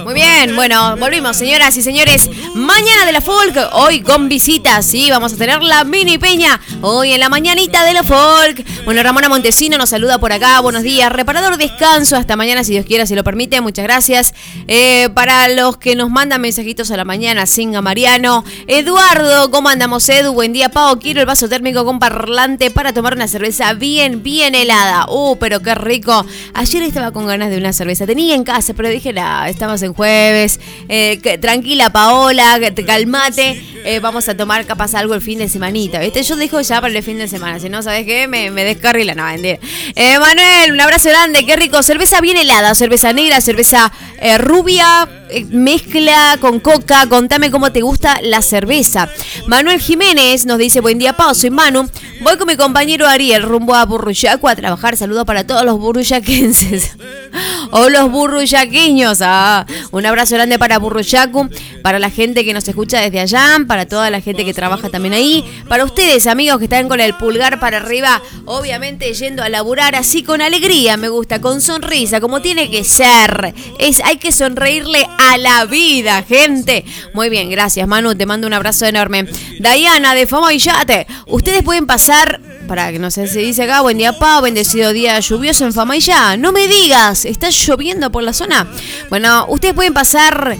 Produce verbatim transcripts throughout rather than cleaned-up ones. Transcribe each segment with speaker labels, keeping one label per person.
Speaker 1: Muy bien, bueno, volvimos, señoras y señores. Mañana de la folk, hoy con visitas, sí, vamos a tener la mini peña, hoy en la mañanita de la folk. Bueno, Ramona Montesino nos saluda por acá, buenos días, reparador descanso, hasta mañana si Dios quiera, si lo permite, muchas gracias. Eh, para los que nos mandan mensajitos a la mañana, Singa Mariano, Eduardo, ¿cómo andamos, Edu? Buen día, Pau, quiero el vaso térmico con parlante para tomar una cerveza bien, bien helada. Uh, pero qué rico. Ayer estaba con ganas de una cerveza, tenía en casa, pero dije, nah, estamos en jueves, eh, que, tranquila Paola, que te calmate, eh, vamos a tomar capaz algo el fin de semanita, ¿viste? Yo dejo ya para el fin de semana, si no, ¿sabes qué? Me, me descarrila, no, mentira. Eh, Manuel, un abrazo grande, qué rico, cerveza bien helada, cerveza negra, cerveza eh, rubia, eh, mezcla con coca, contame cómo te gusta la cerveza. Manuel Jiménez nos dice, buen día, Pau, soy Manu, voy con mi compañero Ariel rumbo a Burruyaco a trabajar, saludos para todos los burruyaquenses. O los burruyaqueños. Ah, un abrazo grande para Burruyacu, para la gente que nos escucha desde allá, para toda la gente que trabaja también ahí, para ustedes, amigos, que están con el pulgar para arriba, obviamente yendo a laburar así con alegría, me gusta, con sonrisa, como tiene que ser. Es, hay que sonreírle a la vida, gente. Muy bien, gracias, Manu, te mando un abrazo enorme. Diana de Famaillate, ustedes pueden pasar... Para que no sé si dice acá, buen día, Pau, bendecido día lluvioso en Famaillá. No me digas, ¿está lloviendo por la zona? Bueno, ustedes pueden pasar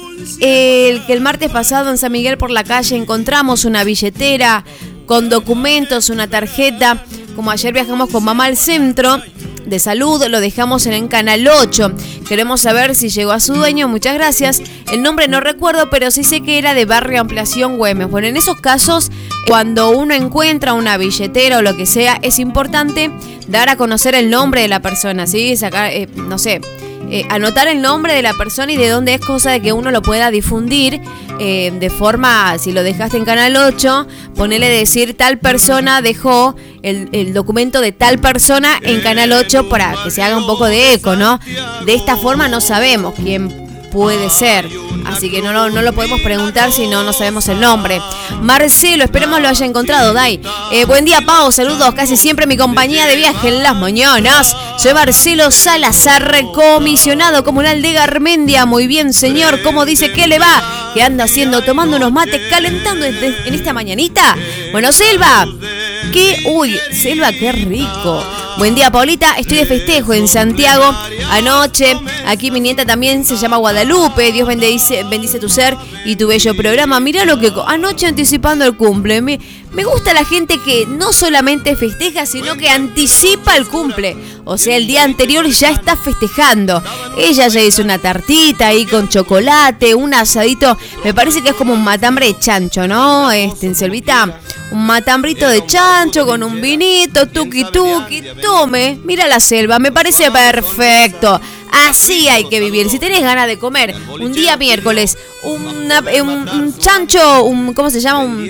Speaker 1: el que el martes pasado en San Miguel por la calle encontramos una billetera con documentos, una tarjeta. Como ayer viajamos con mamá al centro de salud, lo dejamos en el canal ocho. Queremos saber si llegó a su dueño, muchas gracias. El nombre no recuerdo, pero sí sé que era de Barrio Ampliación Güemes. Bueno, en esos casos, cuando uno encuentra una billetera o lo que sea, es importante dar a conocer el nombre de la persona, ¿sí? Sacar, eh, no sé, eh, anotar el nombre de la persona y de dónde es, cosa de que uno lo pueda difundir eh, de forma, si lo dejaste en Canal ocho, ponele decir tal persona dejó el, el documento de tal persona en Canal ocho para que se haga un poco de eco, ¿no? De esta forma no sabemos quién puede ser, así que no, no, no lo podemos preguntar si no, no sabemos el nombre. Marcelo, esperemos lo haya encontrado, Dai. Eh, buen día, Pau, saludos, casi siempre mi compañía de viaje en las mañanas. Soy Marcelo Salazar, comisionado comunal de Garmendia. Muy bien, señor, ¿cómo dice que le va? ¿Qué anda haciendo? Tomando unos mates, calentando en, en esta mañanita. Bueno, Silva, qué, uy, Silva, qué rico. Buen día, Paulita, estoy de festejo en Santiago anoche. Aquí mi nieta también se llama Guadalupe. Dios bendice, bendice tu ser y tu bello programa. Mirá lo que... Anoche anticipando el cumple. Me, me gusta la gente que no solamente festeja, sino que anticipa el cumple. O sea, el día anterior ya está festejando. Ella ya hizo una tartita ahí con chocolate, un asadito. Me parece que es como un matambre de chancho, ¿no? Este, en Selvita, un matambrito de chancho con un vinito, tuki tuki. Tome, mira la selva, me parece perfecto. Así hay que vivir. Si tenés ganas de comer un día miércoles una, un, un chancho, un, ¿cómo se llama? Un,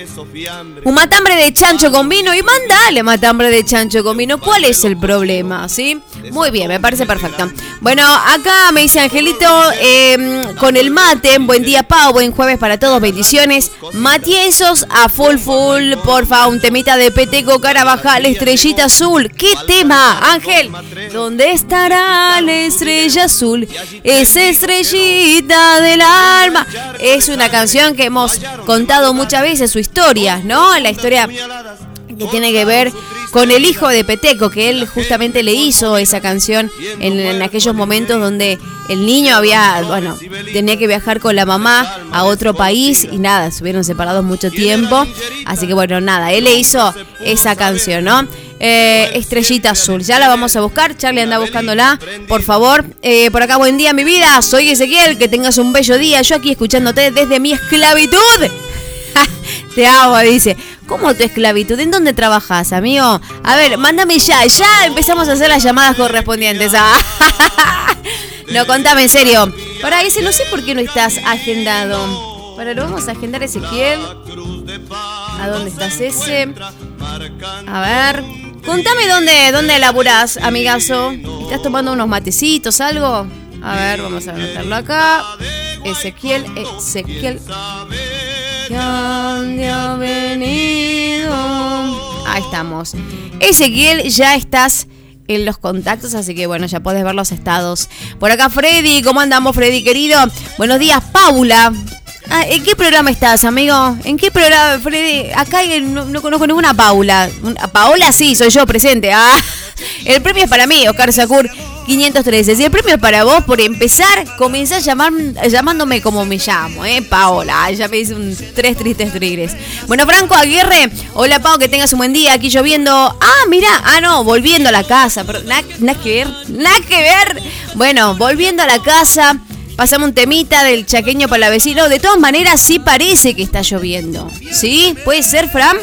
Speaker 1: un matambre de chancho con vino, y mandale matambre de chancho con vino. ¿Cuál es el problema? ¿Sí? Muy bien, me parece perfecto. Bueno, acá me dice Angelito, eh, con el mate, buen día, Pau, buen jueves para todos, bendiciones. Matiesos a full full, porfa, un temita de Peteco Carabajal, Estrellita Azul. ¿Qué tema, Ángel? ¿Dónde estará la estrella azul? Esa estrellita del alma. Es una canción que hemos contado muchas veces su historia, ¿no? La historia que tiene que ver con el hijo de Peteco, que él justamente le hizo esa canción en, en aquellos momentos donde el niño había, bueno, tenía que viajar con la mamá a otro país y nada, estuvieron separados mucho tiempo, así que bueno, nada, él le hizo esa canción, ¿no? Eh, Estrellita Azul, ya la vamos a buscar, Charlie anda buscándola, por favor. Eh, por acá, buen día, mi vida, soy Ezequiel, que tengas un bello día, yo aquí escuchándote desde mi esclavitud. Te amo, dice. ¿Cómo tu esclavitud? ¿En dónde trabajas, amigo? A ver, mándame ya, ya empezamos a hacer las llamadas correspondientes. Ah. No, contame en serio. Para ese, no sé por qué no estás agendado. Para, lo vamos a agendar, Ezequiel. ¿A dónde estás ese? A ver, contame dónde, dónde laburás, amigazo. ¿Estás tomando unos matecitos, algo? A ver, vamos a anotarlo acá. Ezequiel, Ezequiel. ¿Dónde ha venido? Ahí estamos. Ezequiel, ya estás en los contactos, así que bueno, ya podés ver los estados. Por acá Freddy, ¿cómo andamos, Freddy querido? Buenos días, Paula. Ah, ¿en qué programa estás, amigo? ¿En qué programa, Freddy? Acá no, no conozco ninguna Paula. Paola sí, soy yo presente. Ah, el premio es para mí, Oscar Sacur quinientos trece. Si el premio es para vos, por empezar, comencé a llamar, llamándome como me llamo, ¿eh? Paola. Ya me dice un tres tristes tigres. Bueno, Franco Aguirre. Hola, Pau, que tengas un buen día. Aquí lloviendo. Ah, mira. Ah, no, volviendo a la casa. Pero nada, nada que ver. Nada que ver. Bueno, volviendo a la casa. Pasamos un temita del chaqueño para la vecina. De todas maneras, sí parece que está lloviendo. ¿Sí? ¿Puede ser, Fran?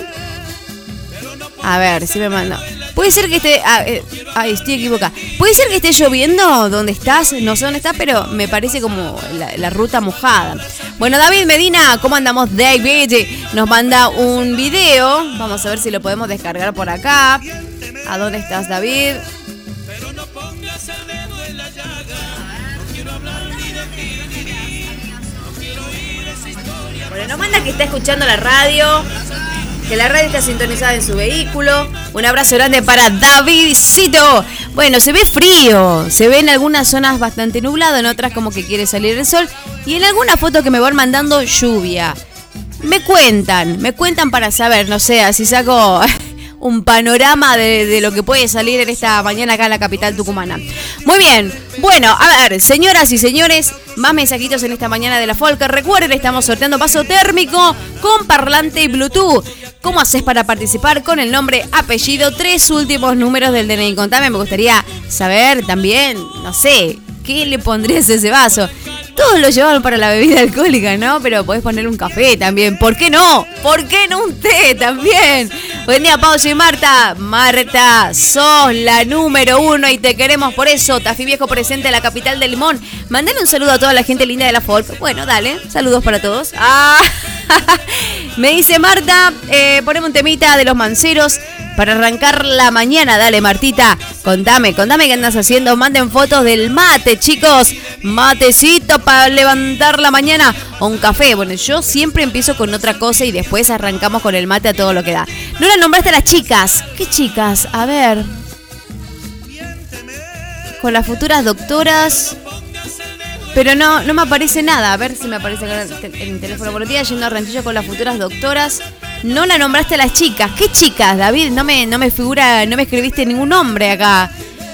Speaker 1: A ver, si me manda. Puede ser que esté... Ah, eh, ay, estoy equivocada. Puede ser que esté lloviendo donde estás. No sé dónde estás, pero me parece como la, la ruta mojada. Bueno, David Medina, ¿cómo andamos, David? Nos manda un video. Vamos a ver si lo podemos descargar por acá. ¿A dónde estás, David? Bueno, nos manda que está escuchando la radio, que la radio está sintonizada en su vehículo. Un abrazo grande para Davidcito. Bueno, se ve frío, se ve en algunas zonas bastante nublado, en otras como que quiere salir el sol. Y en algunas fotos que me van mandando, lluvia. Me cuentan, me cuentan para saber, no sé, si saco un panorama de, de lo que puede salir en esta mañana acá en la capital tucumana. Muy bien, bueno, a ver, señoras y señores, más mensajitos en esta mañana de la folk. Recuerden, estamos sorteando vaso térmico con parlante y Bluetooth. ¿Cómo haces para participar? Con el nombre, apellido, tres últimos números del D N I. Contame, me gustaría saber también, no sé, ¿qué le pondrías a ese vaso? Todos lo llevaban para la bebida alcohólica, ¿no? Pero podés poner un café también. ¿Por qué no? ¿Por qué no un té también? Buen día, Pau y Marta. Marta, sos la número uno y te queremos por eso. Tafí Viejo presente en la capital del Limón. Mandale un saludo a toda la gente linda de la folk. Bueno, dale. Saludos para todos. Ah, me dice Marta, eh, poneme un temita de los manceros para arrancar la mañana. Dale, Martita. Contame, contame qué andas haciendo. Manden fotos del mate, chicos. Matecito para levantar la mañana. O un café. Bueno, yo siempre empiezo con otra cosa y después arrancamos con el mate a todo lo que da. No la nombraste a las chicas. ¿Qué chicas? A ver. Con las futuras doctoras. Pero no, no me aparece nada. A ver si me aparece en el teléfono. Por el día yendo a Rentillo con las futuras doctoras. No la nombraste a las chicas. ¿Qué chicas, David? No me, no me figura, no me escribiste ningún nombre acá.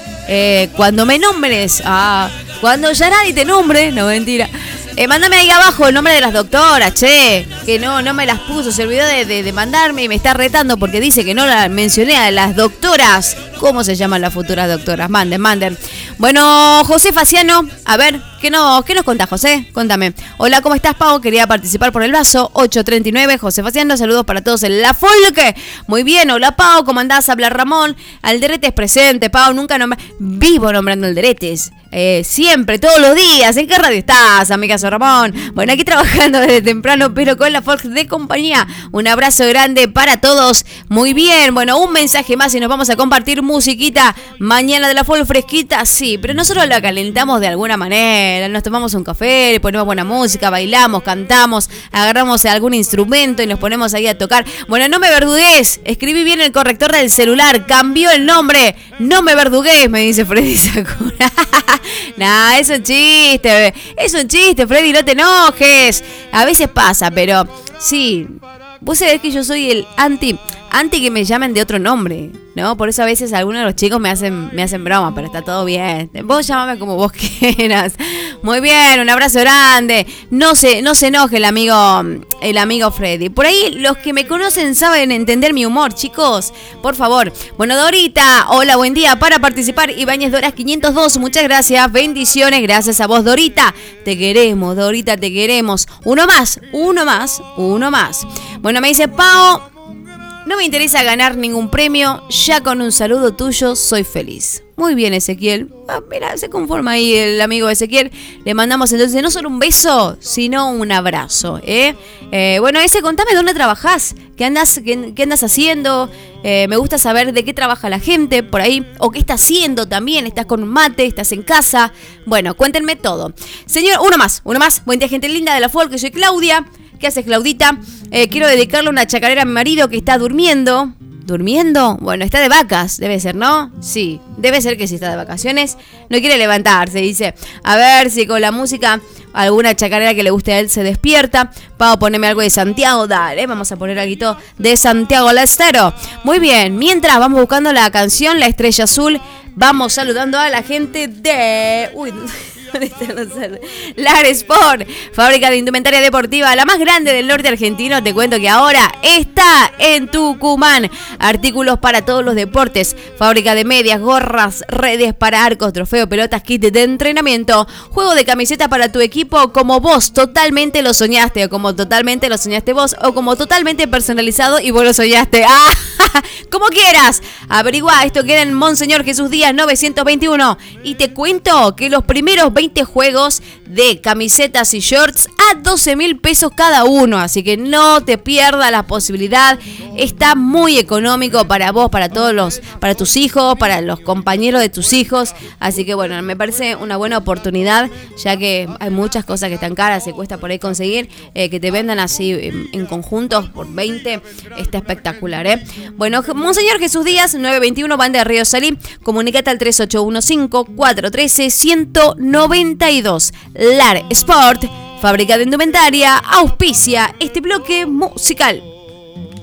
Speaker 1: Eh, cuando me nombres. Ah, cuando ya nadie te nombre. No, mentira. Eh, mándame ahí abajo el nombre de las doctoras, che. Que no, no me las puso. Se olvidó de, de, de mandarme y me está retando porque dice que no la mencioné a las doctoras. ¿Cómo se llaman las futuras doctoras? Manden, manden. Bueno, José Faciano, a ver, ¿qué, no, ¿qué nos contás, José? Contame. Hola, ¿cómo estás, Pau? Quería participar por el vaso. ocho treinta y nueve, José Faciano, saludos para todos en la folk. Muy bien, hola, Pau, ¿cómo andás? Habla Ramón. Alderetes presente, Pau, nunca nombra... Vivo nombrando Alderetes. Eh, siempre, todos los días. ¿En qué radio estás, amiga Ramón? Bueno, aquí trabajando desde temprano, pero con la folk de compañía. Un abrazo grande para todos. Muy bien, bueno, un mensaje más y nos vamos a compartir musiquita. Mañana de la folk fresquita, sí, pero nosotros la calentamos de alguna manera. Nos tomamos un café, le ponemos buena música, bailamos, cantamos, agarramos algún instrumento y nos ponemos ahí a tocar. Bueno, no me verdugues, escribí bien el corrector del celular, cambió el nombre. No me verdugues, me dice Freddy Sakura. Nah, es un chiste, es un chiste, Freddy, no te enojes. A veces pasa, pero sí, vos sabés que yo soy el anti, anti que me llamen de otro nombre, ¿no? Por eso a veces algunos de los chicos me hacen, me hacen broma, pero está todo bien. Vos llámame como vos quieras. Muy bien, un abrazo grande. No se, no se enoje el amigo, el amigo Freddy. Por ahí los que me conocen saben entender mi humor, chicos. Por favor. Bueno, Dorita, hola, buen día. Para participar, Ibáñez Doras quinientos dos. Muchas gracias, bendiciones. Gracias a vos, Dorita. Te queremos, Dorita, te queremos. Uno más, uno más, uno más. Bueno, me dice Pau, no me interesa ganar ningún premio, ya con un saludo tuyo soy feliz. Muy bien, Ezequiel. Ah, mira, se conforma ahí el amigo Ezequiel. Le mandamos entonces no solo un beso, sino un abrazo. ¿eh? Eh, bueno, ese, contame dónde trabajás, qué andas, qué, qué andas haciendo. Eh, me gusta saber de qué trabaja la gente por ahí, o qué está haciendo también. ¿Estás con un mate? ¿Estás en casa? Bueno, cuéntenme todo. Señor, uno más, uno más. Buen día, gente linda de la folk, soy Claudia. ¿Qué haces, Claudita? Eh, quiero dedicarle una chacarera a mi marido que está durmiendo. ¿Durmiendo? Bueno, está de vacas, debe ser, ¿no? Sí. Debe ser que si está de vacaciones no quiere levantarse, dice. A ver si con la música alguna chacarera que le guste a él se despierta. Vamos a ponerme algo de Santiago, dale, vamos a poner algo de Santiago del Estero. Muy bien, mientras vamos buscando la canción La Estrella Azul, vamos saludando a la gente de... Uy, Lar Sport, fábrica de indumentaria deportiva, la más grande del norte argentino. Te cuento que ahora está en Tucumán. Artículos para todos los deportes, fábrica de medias, gorras, redes para arcos, trofeo, pelotas, kit de entrenamiento, juego de camiseta para tu equipo como vos totalmente lo soñaste, o como totalmente lo soñaste vos, o como totalmente personalizado y vos lo soñaste. ¡Ah! Como quieras. Averigua, esto queda en Monseñor Jesús Díaz novecientos veintiuno. Y te cuento que los primeros veinte juegos de camisetas y shorts a doce mil pesos cada uno. Así que no te pierdas la posibilidad. Está muy económico para vos, para todos los, para tus hijos, para los compañeros de tus hijos. Así que bueno, me parece una buena oportunidad, ya que hay muchas cosas que están caras, se cuesta por ahí conseguir, eh, que te vendan así en, en conjuntos por veinte. Está espectacular, ¿eh? Bueno, Monseñor Jesús Díaz, novecientos veintiuno, Banda de Río Salí. Comunicate al tres ocho uno cinco, cuatro uno tres, uno nueve dos. Lar Sport, fábrica de indumentaria, auspicia este bloque musical.